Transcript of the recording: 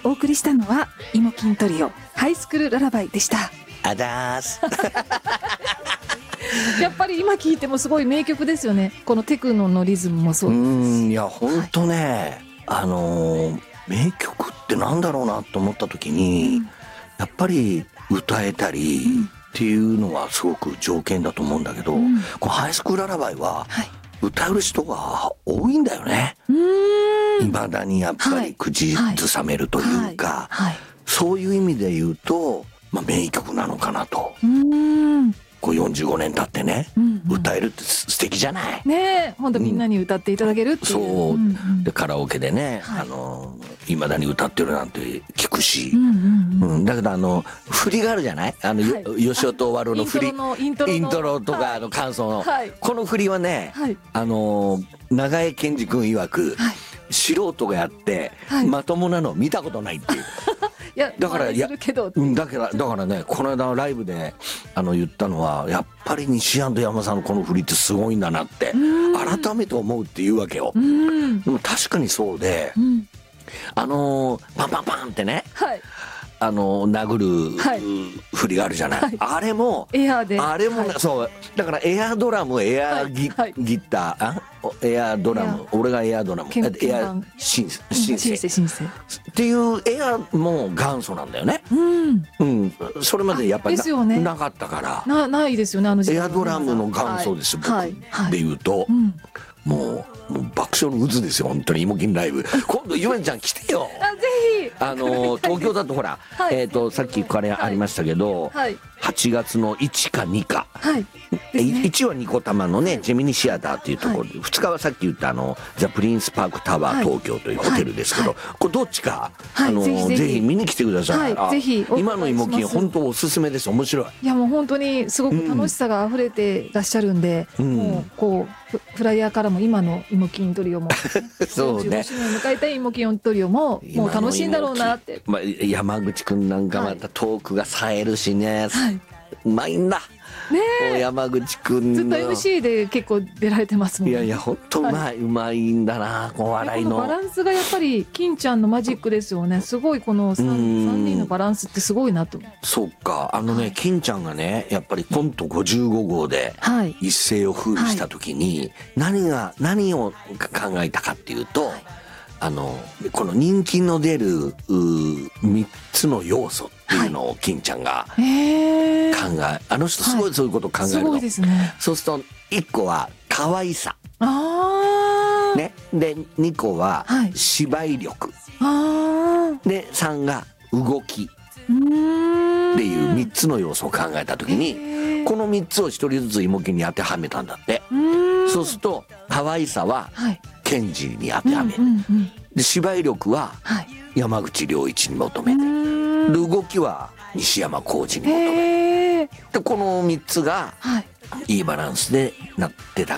お送りしたのはイモキントリオハイスクールララバイでした。 あだーすやっぱり今聴いてもすごい名曲ですよね。このテクノのリズムもそうですし。 いや本当ね、名曲ってなんだろうなと思った時に、やっぱり歌えたりっていうのはすごく条件だと思うんだけど、このハイスクールララバイは歌える人が多いんだよね。未だにやっぱり口ずさめるというか、そういう意味で言うと、名曲なのかなと。こう45年経ってね、歌えるって素敵じゃない。 ねえ、本当みんなに歌っていただけるっていう。 そうでカラオケでね、未だに歌ってるなんて聞くし、だけど振りがあるじゃない、吉尾とワルの振り、イントロとか感想の、この振りはね、長江健二君曰く、素人がやってまともなの見たことないっていう。だからね、この間ライブで言ったのは、やっぱり西山山さんのこの振りってすごいんだなって改めて思うっていうわけよ。でも確かにそうで、パンパンパンってね、殴る振りがあるじゃない、あれもエアーで、 あれもそうだから、エアドラム、エアギター、エアドラム、俺がエアドラム、エアシンセっていうエアも元祖なんだよね。それまでやっぱりなかったから。 ないですよね、 エアドラムの元祖です、僕で言うと。もう爆笑の渦ですよ本当に。イモキンライブ今度ゆめちゃん来てよ。 ぜひ。 東京だとほら、さっきからありましたけど、8月の1か2か、1はニコタマのねジェミニシアターっていうところで、2日はさっき言ったザ・プリンスパークタワー東京というホテルですけど、これどっちかぜひ見に来てください。 ぜひ。 今のイモキン本当おすすめです。面白い。 いやもう本当にすごく楽しさが溢れてらっしゃるんで、もうこうフライヤーからも今のイモキントリオもそうね、 45周年を迎えたイモキントリオももう楽しいんだろうなって。 山口くんなんかまたトークが冴えるしね、うまいんだね。山口くんずっと MC で結構出られてますもんね。 いや本当うまいんだな、こう笑いのバランスがやっぱり金ちゃんのマジックですよね。すごいこの 3人のバランスってすごいなと。 そうか、金ちゃんがねやっぱりコント55号で一世を風靡した時に、何を考えたかっていうと、この人気の出る3つの要素っていうのを金ちゃんが考え、あの人すごいそういうことを考えるの。 すごいですね。 そうすると1個は可愛さ、ね、で2個は芝居力、で3が動きっていう3つの要素を考えた時に、この3つを1人ずつイモキンに当てはめたんだって。そうすると可愛さはケンジに当てはめる、で芝居力は山口良一に求めて、で動きは西山浩二に求める、でこの3つがいいバランスでなってた